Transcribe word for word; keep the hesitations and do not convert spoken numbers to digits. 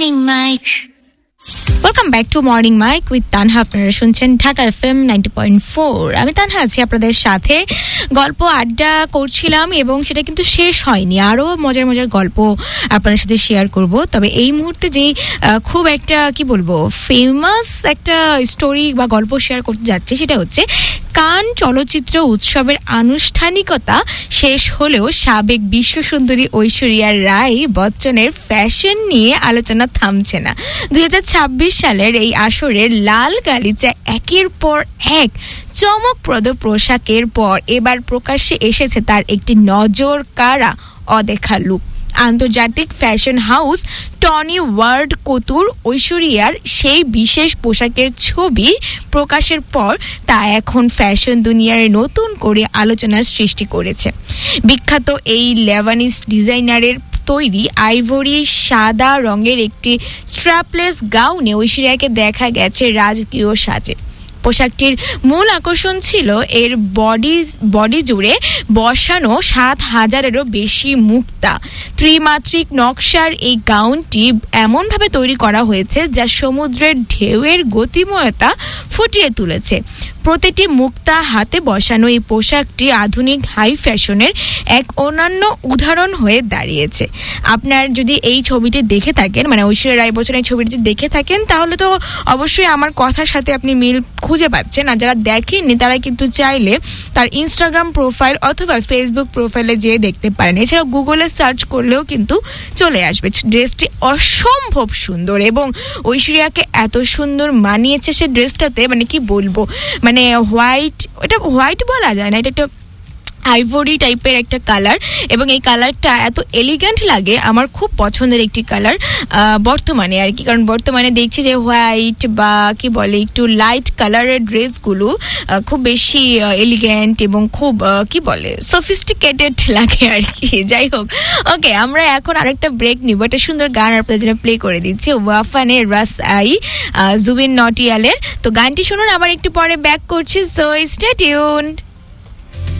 Morning Mike. Welcome back to morning mic with Tanha. আপনারা শুনছেন Dhaka FM ninety point four. আমি তানহা আছি আপনাদের সাথে, গল্প আড্ডা করছিলাম এবং সেটা কিন্তু শেষ হয়নি, আরো মজার মজার গল্প আপনাদের সাথে শেয়ার করব। তবে এই মুহূর্তে যে খুব একটা কি বলবো ফেমাস একটা স্টোরি বা গল্প শেয়ার করতে যাচ্ছে, সেটা হচ্ছে কান চলচ্চিত্র উৎসবের আনুষ্ঠানিকতা শেষ হলেও সাবেক বিশ্বসুন্দরী ঐশ্বরিয়া রায় বচ্চনের ফ্যাশন নিয়ে আলোচনা থামছে না। দুই হাজার ছাব্বিশ সালের এই আসরের লাল গালিচা একের পর এক চমকপ্রদ পোশাকের পর এবার প্রকাশ্যে এসেছে তার একটি নজর কাড়া অদেখা লুক। আন্তর্জাতিক ফ্যাশন হাউস টনি ওয়ার্ড কতুর ঐশ্বরিয়ার সেই বিশেষ পোশাকের ছবি প্রকাশের পর তা এখন ফ্যাশন দুনিয়ায় নতুন করে আলোচনার সৃষ্টি করেছে। বিখ্যাত এই লেবানিজ ডিজাইনারের তৈরি আইভরি সাদা রঙের একটি স্ট্র্যাপলেস গাউনে ঐশ্বরিয়াকে দেখা গেছে রাজকীয় সাজে। পোশাকটির মূল আকর্ষণ ছিল এর বডি বডি জুড়ে বসানো সাত হাজারেরও বেশি মুক্তা। ত্রিমাত্রিক নকশার এই গাউনটি এমনভাবে তৈরি করা হয়েছে যা সমুদ্রের ঢেউয়ের গতিময়তা ফুটিয়ে তুলেছে। প্রতিটি মুক্তা হাতে বসানো এই পোশাকটি আধুনিক হাই ফ্যাশনের এক অনন্য উদাহরণ হয়ে দাঁড়িয়েছে। আপনার যদি এই ছবিটি দেখে থাকেন, মানে ঐশ্বরিয়া রায় বচ্চনের ছবিটি দেখে থাকেন, তাহলে তো অবশ্যই আমার কথার সাথে আপনি মিল খুঁজে পাচ্ছেন। আর যারা দেখেননি তারা কিন্তু চাইলে তার ইনস্টাগ্রাম প্রোফাইল অথবা ফেসবুক প্রোফাইলে যেয়ে দেখতে পারেন। এছাড়া গুগলে সার্চ করলেও কিন্তু চলে আসবে। ড্রেসটি অসম্ভব সুন্দর এবং ঐশ্বরিয়াকে এত সুন্দর মানিয়েছে সে ড্রেসটাতে, মানে কি বলবো, মানে হোয়াইট, এটা হোয়াইট বলা যায় না, এটা একটা আইভরি টাইপের একটা কালার এবং এই কালারটা এত এলিগেন্ট লাগে, আমার খুব পছন্দের একটি কালার বর্তমানে আর কি। কারণ বর্তমানে দেখছি যে হোয়াইট বা কি বলে একটু লাইট কালারের ড্রেসগুলো খুব বেশি এলিগেন্ট এবং খুব কি বলে সফিস্টিকেটেড লাগে আর কি। যাই হোক, ওকে, আমরা এখন আরেকটা ব্রেক নিব। একটা সুন্দর গান আপনাদের জন্য প্লে করে দিচ্ছি, ওয়াফানে রাস আই, জুবিন নটিয়ালের। তো গানটি শুনুন, আবার একটু পরে ব্যাক করছি, সো স্টে টিউনড।